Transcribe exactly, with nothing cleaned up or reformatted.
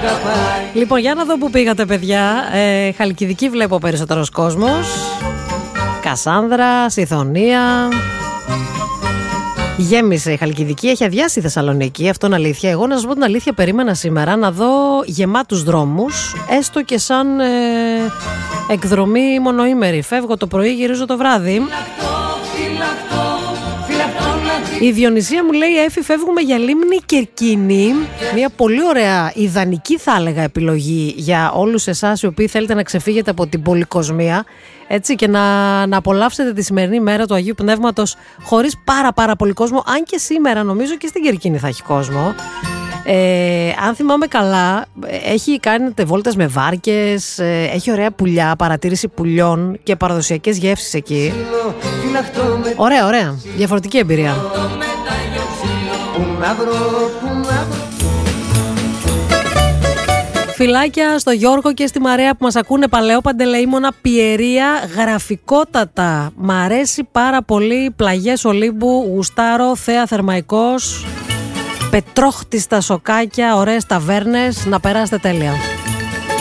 Λοιπόν, για να δω που πήγατε, παιδιά. ε, Χαλκιδική βλέπω περισσότερος κόσμος. Κασάνδρα, Συθωνία. Γέμισε η Χαλκιδική, έχει αδειάσει η Θεσσαλονίκη, αυτό είναι αλήθεια. Εγώ να σας πω την αλήθεια, περίμενα σήμερα να δω γεμάτους δρόμους, έστω και σαν ε, εκδρομή μονοήμερη. Φεύγω το πρωί, γυρίζω το βράδυ. Η Διονυσία μου λέει, Έφη, φεύγουμε για Λίμνη Κερκίνη. Μια πολύ ωραία, ιδανική θα έλεγα επιλογή για όλους εσάς οι οποίοι θέλετε να ξεφύγετε από την πολυκοσμία, έτσι, και να, να απολαύσετε τη σημερινή μέρα του Αγίου Πνεύματος χωρίς πάρα πάρα πολύ κόσμο. Αν και σήμερα νομίζω και στην Κερκίνη θα έχει κόσμο. Ε, αν θυμάμαι καλά, έχει κάνει βόλτες με βάρκες, έχει ωραία πουλιά, παρατήρηση πουλιών και παραδοσιακές γεύσεις εκεί. Ωραία, ωραία, διαφορετική εμπειρία. Φιλάκια στο Γιώργο και στη Μαρέα που μας ακούνε. Παλαιό Παντελεήμονα, Πιερία, γραφικότατα. Μ' αρέσει πάρα πολύ. Πλαγιές Ολύμπου, γουστάρω, Θέα Θερμαϊκός, Πετρόχτη στα σοκάκια, ωραίες ταβέρνες. Να περάσετε τέλεια.